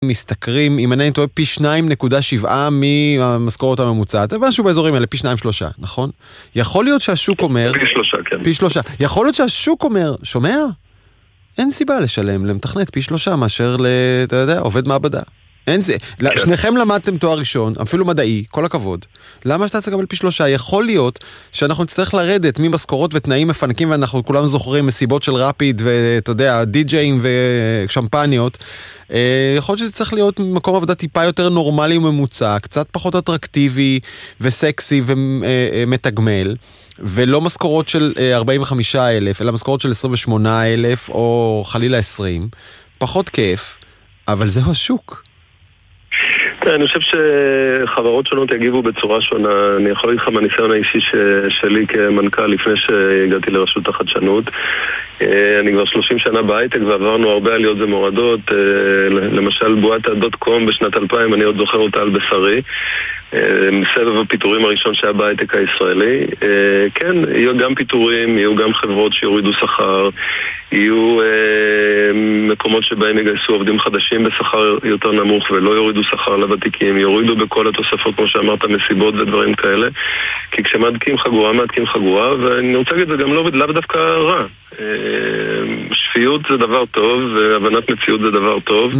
משתכרים, אם אני טועה, פי 2.7 מהמשכורת הממוצעת, משהו באזורים האלה, פי 2-3, נכון? יכול להיות שהשוק אומר... פי 3, כן. פי 3. יכול להיות שהשוק אומר, שומע? אין סיבה לשלם למתכנת פי 3 מאשר אתה יודע, עובד מעבדה. אין זה. שניכם למדתם תואר ראשון, אפילו מדעי, כל הכבוד. למה שאתה צריך לקבל פי 3? יכול להיות שאנחנו נצטרך לרדת ממשכורות ותנאים מפנקים, ואנחנו כולם זוכרים מסיבות של רפיד, ואתה יודע, די-ג'אים ושמפניות. יכול להיות שזה צריך להיות מקום עבודה טיפה יותר נורמלי וממוצע, קצת פחות אטרקטיבי וסקסי ומתגמל, ולא משכורות של 45,000, אלא משכורות של 28,000 או חלילה 20. פחות כיף, אבל זהו השוק. אני חושב שחברות שונות יגיבו בצורה שונה. אני יכול להגיד לך מהניסיון האישי שלי כמנכ"ל לפני שהגעתי לרשות החדשנות. אני כבר 30 שנה בהייטק ועברנו הרבה עליות ומורדות. למשל בועת .com בשנת 2000, אני עוד זוכר אותה על בשרי. סבב הפיטורים הראשון שהיה בהייטק הישראלי. כן, יהיו גם פיטורים, יהיו גם חברות שיורידו שכר, יהיו מקומות שבהם יגייסו עובדים חדשים בשכר יותר נמוך ולא יורידו שכר לוותיקים, יורידו בכל התוספות כמו שאמרת, מסיבות ודברים כאלה, כי כשמדקים חגורה, מדקים חגורה, ואני רוצה להגיד, זה גם לאו דווקא רע. שפיות זה דבר טוב, והבנת מציאות זה דבר טוב.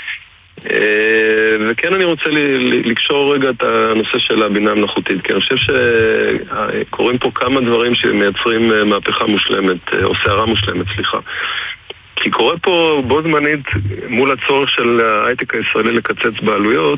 וכן אני רוצה לקשור רגע את הנושא של הבינה המלאכותית, כי אני חושב שקוראים פה כמה דברים שמייצרים מהפכה מושלמת, או שערה מושלמת, סליחה. כי קורה פה בו זמנית מול הצורך של ההייטק הישראלי לקצץ בעלויות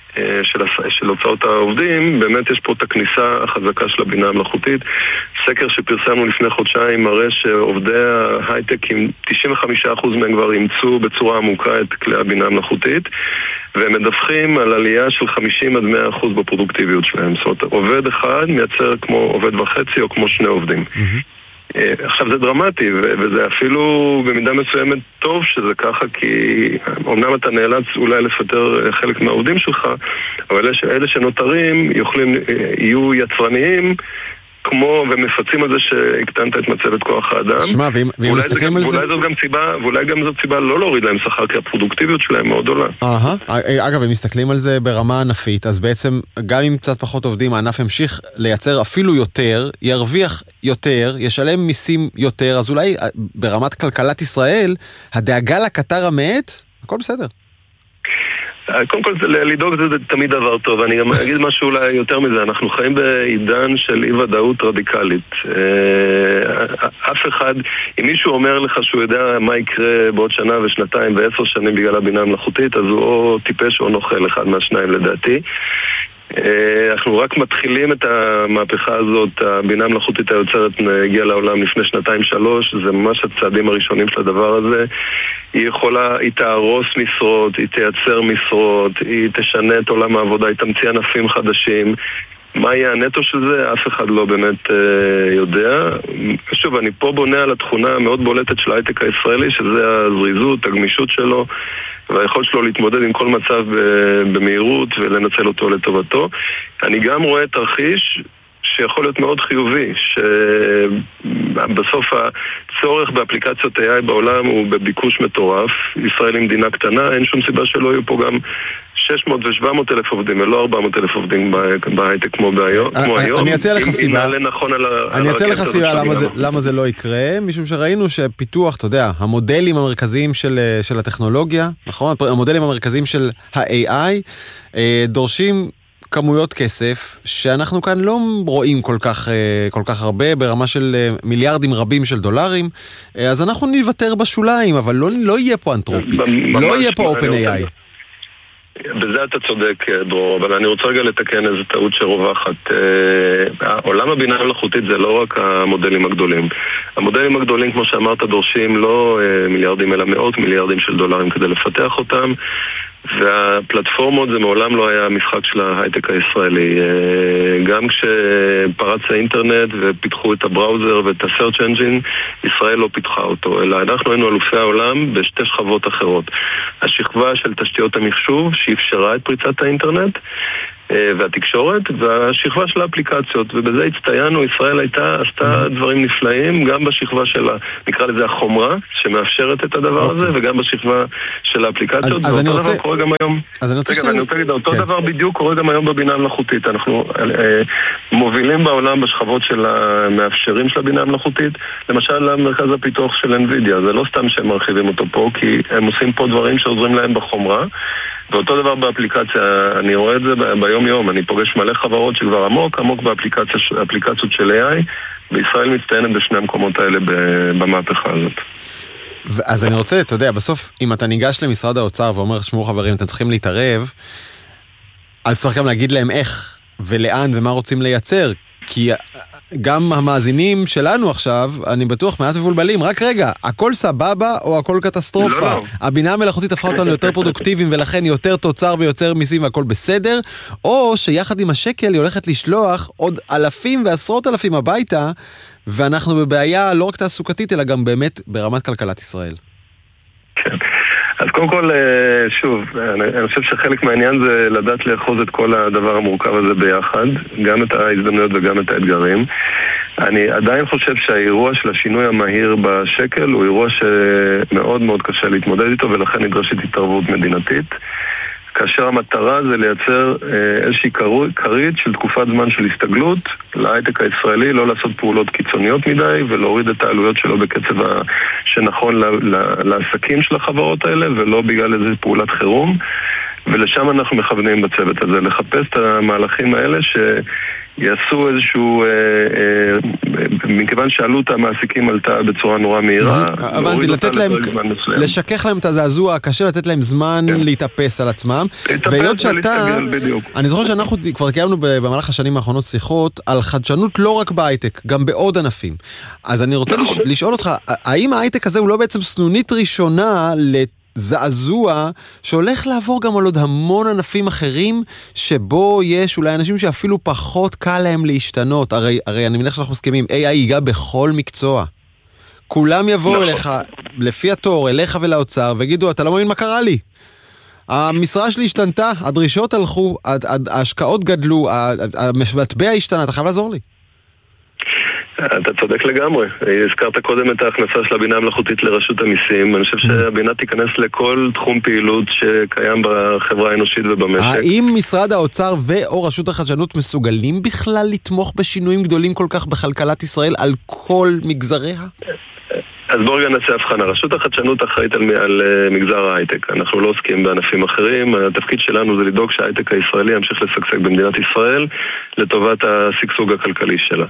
של הוצאות העובדים, באמת יש פה את הכניסה החזקה של הבינה המלאכותית. סקר שפרסמנו לפני חודשיים מראה שעובדי ההייטק, 95% מהם כבר אימצו בצורה עמוקה את כלי הבינה המלאכותית, והם מדווחים על עלייה של 50-100% בפרודוקטיביות שלהם. זאת אומרת, עובד אחד מייצר כמו עובד וחצי או כמו שני עובדים. עכשיו זה דרמטי, וזה אפילו במידה מסוימת טוב שזה ככה, כי אמנם אתה נאלץ אולי לפטר חלק מהעובדים שלך, אבל אלה שנותרים יהיו יצרניים כמו, ומפצים על זה שהקטנת את מצבת כוח האדם. שמה, ואם מסתכלים על זה... ואולי גם זאת סיבה לא להוריד להם שכר, כי הפרודוקטיביות שלהם מאוד עולה. אגב, אם מסתכלים על זה ברמה ענפית, אז בעצם גם אם קצת פחות עובדים, הענף המשיך לייצר אפילו יותר, ירוויח יותר, ישלם מיסים יותר, אז אולי ברמת כלכלת ישראל, הדאגה לקטר המת, הכל בסדר. קודם כל, לדאוג זה תמיד דבר טוב. אני גם אגיד משהו אולי יותר מזה. אנחנו חיים בעידן של אי-ודאות רדיקלית. אף אחד, אם מישהו אומר לך שהוא יודע מה יקרה בעוד שנה ושנתיים ו10 שנים בגלל הבינה המלאכותית, אז הוא או טיפש או נוכל, אחד מהשניים לדעתי. אנחנו רק מתחילים את המהפכה הזאת. הבינה המלאכותית היוצרת הגיעה לעולם לפני 2-3, זה ממש הצעדים הראשונים של הדבר הזה. היא תהרוס משרות, היא תייצר משרות, היא תשנה את עולם העבודה, היא תמציא ענפים חדשים. מה יהיה הנטו של זה? אף אחד לא באמת יודע. שוב, אני פה בונה על התכונה המאוד בולטת של ההייטק הישראלי, שזה הזריזות, הגמישות שלו, והיכולת שלו להתמודד עם כל מצב במהירות ולנצל אותו לטובתו. אני גם רואה תרחיש שיכול להיות מאוד חיובי, שבסוף הצורך באפליקציות AI בעולם הוא בביקוש מטורף. ישראל היא מדינה קטנה, אין שום סיבה שלא יהיו פה גם 600 ו-700 אלף עובדים, ולא 400 אלף עובדים בהייטק כמו היום. אני אציע לך סיבה למה זה לא יקרה, משום שראינו שפיתוח, אתה יודע, המודלים המרכזיים של הטכנולוגיה, נכון? המודלים המרכזיים של ה-AI דורשים כמויות כסף שאנחנו כאן לא רואים כל כך הרבה, ברמה של מיליארדים רבים של דולרים, אז אנחנו נוותר בשוליים, אבל לא יהיה פה אנתרופיק, לא יהיה פה OpenAI. בזה אתה צודק, דרור, אבל אני רוצה רגע לתקן איזו טעות שרווחת. עולם הבינה המלאכותית זה לא רק המודלים הגדולים. המודלים הגדולים, כמו שאמרת, דורשים לא מיליארדים, אלא מאות מיליארדים של דולרים כדי לפתח אותם, והפלטפורמות זה מעולם לא היה המשחק של ההייטק הישראלי. גם כשפרץ האינטרנט ופיתחו את הבראוזר ואת ה-search engine, ישראל לא פיתחה אותו, אלא אנחנו היינו אלופי העולם בשתי שכבות אחרות. השכבה של תשתיות המחשוב שאפשרה את פריצת האינטרנט, והתקשורת, והשכבה של האפליקציות, ובזה הצטיינו, ישראל עשתה דברים נפלאים, גם בשכבה של, נקרא לזה החומרה, שמאפשרת את הדבר הזה, וגם בשכבה של האפליקציות, ואותו דבר קורה גם היום. ואני רוצה להגיד, אותו דבר בדיוק קורה גם היום בבינה המלאכותית. אנחנו מובילים בעולם בשכבות של המאפשרים של הבינה המלאכותית, למשל למרכז הפיתוח של NVIDIA, זה לא סתם שהם מרחיבים אותו פה, כי הם עושים פה דברים שעוזרים להם בחומרה, ואותו דבר באפליקציה, אני רואה את זה ביום יום, אני פוגש מלא חברות שכבר עמוק באפליקציות של AI, וישראל מצטיינת בשני המקומות האלה במהפכה הזאת. אז אני רוצה, אתה יודע, בסוף, אם אתה ניגש למשרד האוצר ואומר, שמעו חברים, אתם צריכים להתערב, אז צריך גם להגיד להם איך ולאן ומה רוצים לייצר, כי גם המאזינים שלנו עכשיו, אני בטוח מעט מבולבלים, רק רגע, הכל סבבה או הכל קטסטרופה? לא. הבינה המלאכותית הפכה אותנו יותר פרודוקטיביים ולכן יותר תוצר ויותר מיסים והכל בסדר, או שיחד עם השקל היא הולכת לשלוח עוד אלפים ועשרות אלפים הביתה, ואנחנו בבעיה לא רק תעסוקתית, אלא גם באמת ברמת כלכלת ישראל. כן. אז קודם כל, שוב, אני חושב שחלק מהעניין זה לדעת לאחוז את כל הדבר המורכב הזה ביחד, גם את ההזדמנויות וגם את האתגרים. אני עדיין חושב שהאירוע של השינוי המהיר בשקל הוא אירוע שמאוד מאוד קשה להתמודד איתו, ולכן נדרשת התערבות מדינתית. כאשר המטרה זה לייצר איזושהי קרית של תקופת זמן של הסתגלות להייטק הישראלי, לא לעשות פעולות קיצוניות מדי ולהוריד את העלויות שלו בקצב שנכון לעסקים של החברות האלה, ולא בגלל איזו פעולת חירום, ולשם אנחנו מכוונים בצוות הזה, לחפש את המהלכים האלה יעשו איזשהו, מכיוון שעלות המעסיקים עלתה בצורה נורא מהירה. הבנתי, לתת להם, לשכך להם את הזעזוע, קשה לתת להם זמן להתאפס על עצמם. והיות שאתה, אני זוכר שאנחנו כבר קיימנו במהלך השנים האחרונות שיחות על חדשנות לא רק בהייטק, גם בעוד ענפים. אז אני רוצה לשאול אותך, האם ההייטק הזה הוא לא בעצם סנונית ראשונה זעזוע שהולך לעבור גם על עוד המון ענפים אחרים שבו יש אולי אנשים שאפילו פחות קל להם להשתנות? הרי אני מניח שאנחנו מסכימים, AI ייגע בכל מקצוע. כולם יבואו אליך, לפי התור, אליך ולאוצר, ויגידו, אתה לא מאמין מה קרה לי. המשרה שלי השתנתה, הדרישות הלכו, ההשקעות גדלו, המטבע השתנה, אתה חייב לעזור לי. אתה צודק לגמרי. הזכרת קודם את ההכנסה של הבינה המלאכותית לרשות המיסים. אני חושב שהבינה תיכנס לכל תחום פעילות שקיים בחברה האנושית ובמשק. האם משרד האוצר ואו רשות החדשנות מסוגלים בכלל לתמוך בשינויים גדולים כל כך בכלכלת ישראל על כל מגזריה? אז בואו רגע נעשה הבחנה. רשות החדשנות אחראית על מגזר ההייטק. אנחנו לא עוסקים בענפים אחרים. התפקיד שלנו זה לדאוג שההייטק הישראלי ימשיך לשגשג במדינת ישראל לטובת השגשוג הכלכלי שלה.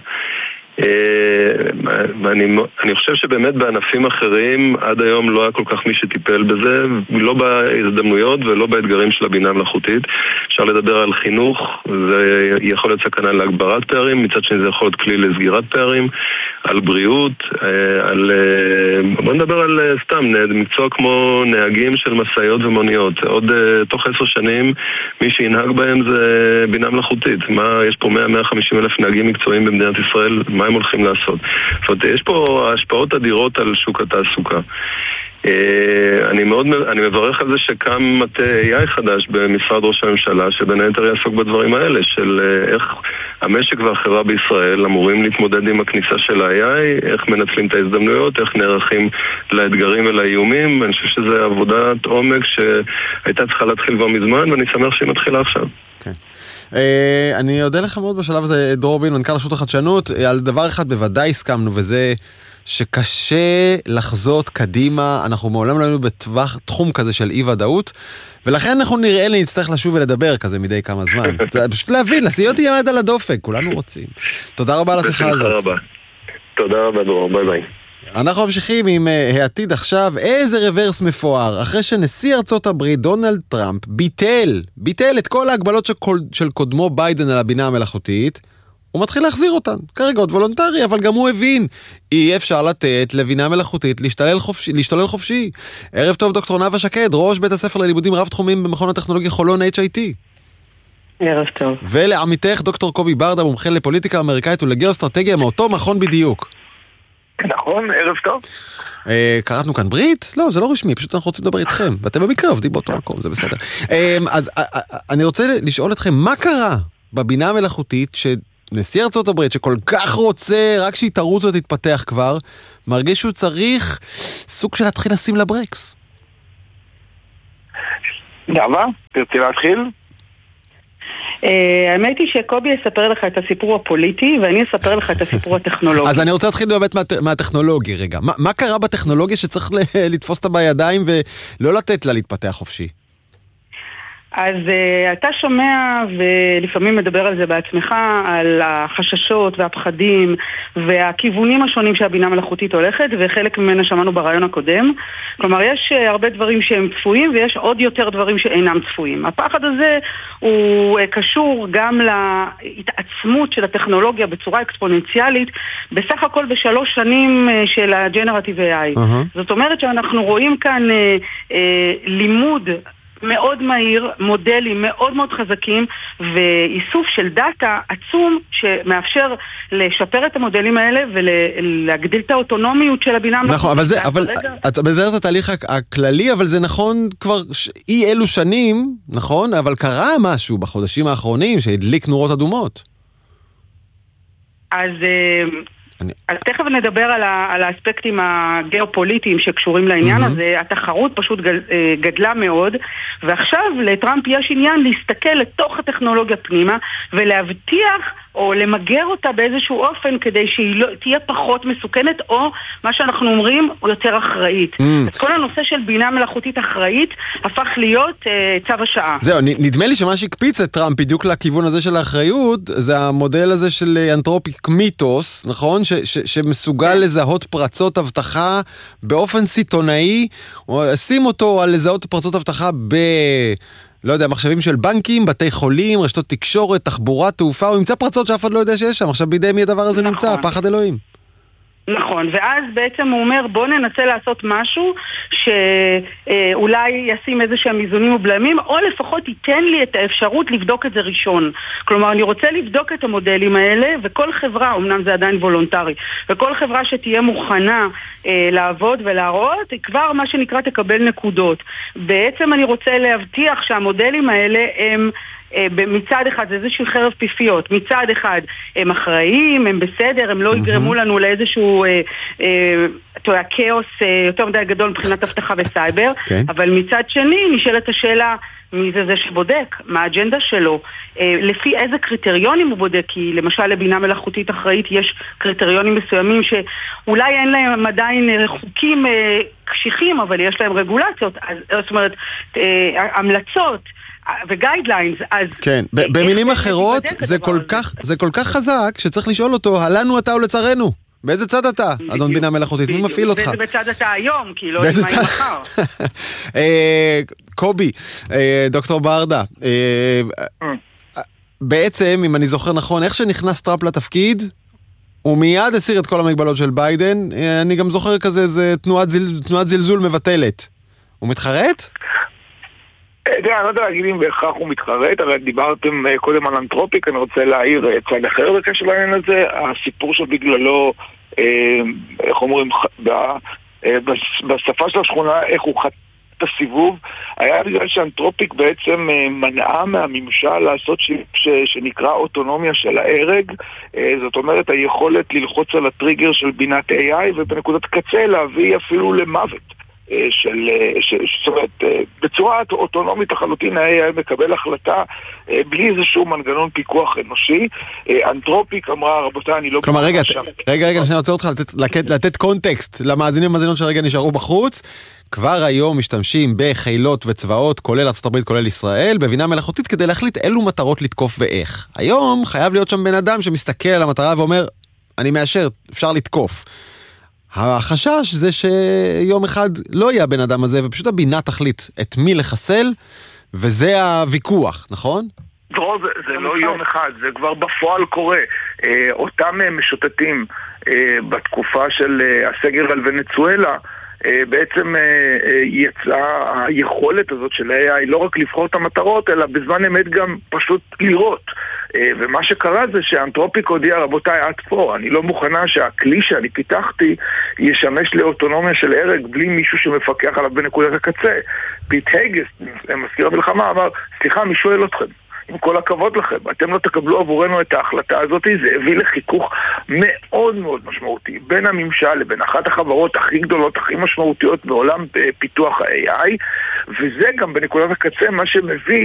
אני חושב שבאמת בענפים אחרים עד היום לא היה כל כך מי שטיפל בזה, לא בהזדמנויות ולא באתגרים של הבינה המלאכותית. אפשר לדבר על חינוך, זה יכול להיות סכנה להגברת פערים, מצד שני זה יכול להיות כלי לסגירת פערים, על בריאות, בוא נדבר על סתם מקצוע כמו נהגים של מסעיות ומוניות. עוד תוך 10 שנים מי שינהג בהם זה בינה מלאכותית. יש פה 100-150 אלף נהגים מקצועיים במדינת ישראל, מה הם הולכים לעשות? זאת אומרת, יש פה השפעות אדירות על שוק התעסוקה. אני מברך על זה שקם מטה AI חדש במשרד ראש הממשלה, שבין היתר יעסוק בדברים האלה, של איך המשק והחברה בישראל אמורים להתמודד עם הכניסה של ה-AI, איך מנצלים את ההזדמנויות, איך נערכים לאתגרים ולאיומים. אני חושב שזו עבודת עומק שהייתה צריכה להתחיל כבר מזמן, ואני שמח שהיא מתחילה עכשיו. כן. אני אודה לך מאוד בשלב הזה, דרור בין, מנכ"ל רשות החדשנות. על דבר אחד בוודאי הסכמנו, וזה שקשה לחזות קדימה. אנחנו מעולם לא היינו תחום כזה של אי-ודאות, ולכן אנחנו נראה לי נצטרך לשוב ולדבר כזה מדי כמה זמן. פשוט להבין, להיות יעמד על הדופק, כולנו רוצים. תודה רבה על השיחה הזאת. תודה רבה דרור, ביי ביי. אנחנו ממשיכים עם העתיד עכשיו. איזה רוורס מפואר, אחרי שנשיא ארצות הברית דונלד טראמפ ביטל את כל ההגבלות של קודמו ביידן על הבינה המלאכותית, הוא מתחיל להחזיר אותן. כרגע עוד וולונטרי, אבל גם הוא הבין, אי אפשר לתת לבינה מלאכותית להשתולל חופשי. ערב טוב דוקטור נאוה שקד, ראש בית הספר ללימודים רב תחומים במכון הטכנולוגיה חולון HIT. ערב טוב. ולעמיתך דוקטור קובי ברדה, מומחה לפוליטיקה אמריקאית ולגיאוסטרטגיה מאותו מכון בדיוק. נכון, ערב טוב. קראנו כאן ברית? לא, זה לא רשמי, פשוט אנחנו רוצים לדבר איתכם, ואתם במקרה עובדים באותו מקום, זה בסדר. אז אני רוצה לשאול אתכם, מה קרה בבינה המלאכותית שנשיא ארצות הברית, שכל כך רוצה רק שהיא תרוץ ותתפתח כבר, מרגיש שהוא צריך סוג של להתחיל לשים לה ברקס? נאווה, תרצי להתחיל? האמת היא שקובי יספר לך את הסיפור הפוליטי ואני אספר לך את הסיפור הטכנולוגי. אז אני רוצה להתחיל באמת מהטכנולוגיה רגע. מה קרה בטכנולוגיה שצריך לתפוס אותה בידיים ולא לתת לה להתפתח חופשי? אז אתה שומע ולפעמים מדבר על זה בעצמך, על החששות והפחדים והכיוונים השונים שהבינה מלאכותית הולכת, וחלק ממנה שמענו ברעיון הקודם. כלומר, יש הרבה דברים שהם צפויים ויש עוד יותר דברים שאינם צפויים. הפחד הזה הוא קשור גם להתעצמות של הטכנולוגיה בצורה אקספוננציאלית, בסך הכל ב3 שנים של הג'נרטיב AI. זאת אומרת שאנחנו רואים כאן לימוד מאוד מהיר, מודלים מאוד מאוד חזקים ואיסוף של דאטה עצום שמאפשר לשפר את המודלים האלה ולהגדיל את האוטונומיות של הבינה המלאכותית. נכון, אבל את מדברת את התהליך הכללי, אבל זה נכון כבר אי אלו שנים, נכון? אבל קרה משהו בחודשים האחרונים שהדליק נורות אדומות. אז תכף נדבר על האספקטים הגיאופוליטיים שקשורים לעניין הזה. התחרות פשוט גדלה מאוד, ועכשיו לטראמפ יש עניין להסתכל לתוך הטכנולוגיה פנימה ולהבטיח או למגר אותה באיזשהו אופן כדי שהיא לא תהיה פחות מסוכנת, או מה שאנחנו אומרים יותר אחראית. אז כל הנושא של בינה מלאכותית אחראית הפך להיות צו השעה. זהו, נדמה לי שמה שהקפיץ את טראמפ בדיוק לכיוון הזה של האחריות זה המודל הזה של אנתרופיק מיתוס, נכון? שמסוגל לזהות פרצות הבטחה באופן סיטונאי, או שים אותו על לזהות פרצות הבטחה לא יודע, מחשבים של בנקים, בתי חולים, רשתות תקשורת, תחבורה, תעופה, הוא ימצא פרצות שאף אחד לא יודע שיש שם. עכשיו בידי מי הדבר הזה נמצא, פחד אלוהים. נכון, ואז בעצם הוא אומר בוא ננסה לעשות משהו שאולי ישים איזה שהם איזונים ובלמים, או לפחות ייתן לי את האפשרות לבדוק את זה ראשון. כלומר, אני רוצה לבדוק את המודלים האלה, וכל חברה, אמנם זה עדיין וולונטרי, וכל חברה שתהיה מוכנה לעבוד ולהראות, כבר מה שנקרא תקבל נקודות. בעצם אני רוצה להבטיח שהמודלים האלה הם מצד אחד זה איזושהי חרב פיפיות, מצד אחד הם אחראיים, הם בסדר, הם לא יגרמו לנו לאיזשהו כאוס יותר מדי גדול מבחינת הבטחה וסייבר, אבל מצד שני נשאלת השאלה מי זה שבודק, מה האג'נדה שלו, לפי איזה קריטריונים הוא בודק, כי למשל לבינה מלאכותית אחראית יש קריטריונים מסוימים שאולי אין להם עדיין חוקים קשיחים, אבל יש להם רגולציות, זאת אומרת המלצות וגיידליינס. כן, במילים אחרות זה כל כך חזק שצריך לשאול אותו, הלנו אתה או לצרנו? באיזה צד אתה, אדון בינה מלאכותית? מי מפעיל אותך? באיזה בצד אתה היום, כי לא יודעים מה היא מחר. קובי, דוקטור ברדה, בעצם, אם אני זוכר נכון, איך שנכנס טראמפ לתפקיד, הוא מיד הסיר את כל המגבלות של ביידן. אני גם זוכר כזה, זה תנועת זלזול מבטלת. הוא מתחרט? אני לא יודע להגיד אם בהכרח הוא מתחרט, הרי דיברתם קודם על אנתרופיק, אני רוצה להעיר צד אחר בקשר לעניין הזה. הסיפור שבגללו, איך אומרים, בשפה של השכונה, איך הוא חט את הסיבוב, היה בגלל שאנתרופיק בעצם מנעה מהממשל לעשות שנקרא אוטונומיה של ההרג, זאת אומרת היכולת ללחוץ על הטריגר של בינת AI ובנקודת קצה להביא אפילו למוות. זאת אומרת, בצורה אוטונומית לחלוטין ה-AI מקבל החלטה בלי איזשהו מנגנון פיקוח אנושי. אנתרופיק אמרה, רבותיי, אני לא... כלומר, רגע, אני רוצה אותך לתת קונטקסט למאזינים ומאזינות שרגע נשארו בחוץ. כבר היום משתמשים בחילות וצבאות, כולל ארצות הברית, כולל ישראל, בבינה מלאכותית כדי להחליט אילו מטרות לתקוף ואיך. היום חייב להיות שם בן אדם שמסתכל על המטרה ואומר, אני מאשר, אפשר לתקוף. החשש זה שיום אחד לא יהיה הבן אדם הזה, ופשוט הבינה תחליט את מי לחסל, וזה הוויכוח, נכון? זה לא יום אחד, זה כבר בפועל קורה. אותם משוטטים בתקופה של הסגר על ונצואלה, בעצם יצאה היכולת הזאת של AI לא רק לבחור את המטרות, אלא בזמן אמת גם פשוט לראות. ומה שקרה זה שאנתרופיק הודיע, רבותיי, עד פה, אני לא מוכנה שהכלי שאני פיתחתי ישמש לאוטונומיה של הרג בלי מישהו שמפקח עליו בנקודת הקצה. פיט הייגס, מזכיר המלחמה, אמר, סליחה, מי שואל אתכם? עם כל הכבוד לכם, אתם לא תקבלו עבורנו את ההחלטה הזאת, זה הביא לחיכוך מאוד מאוד משמעותי בין הממשל לבין אחת החברות הכי גדולות, הכי משמעותיות בעולם פיתוח ה-AI, וזה גם בנקודת הקצה מה שמביא